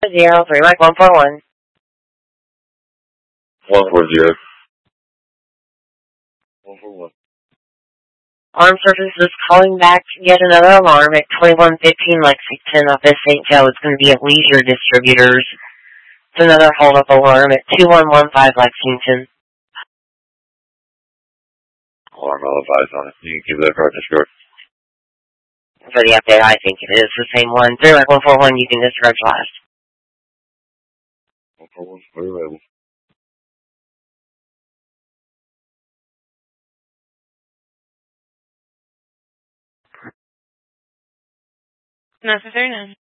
03 Mike 141. 140. 141. Armed Services calling back yet another alarm at 2115 Lexington off of St. Joe. It's going to be at Leisure Distributors. It's another hold-up alarm at 2115 Lexington. Alarm I'll advise on it. You can keep that card discard. For the update, I think it is the same one. 3 Mike 141, you can discard last. 141, we're available. Necessary now.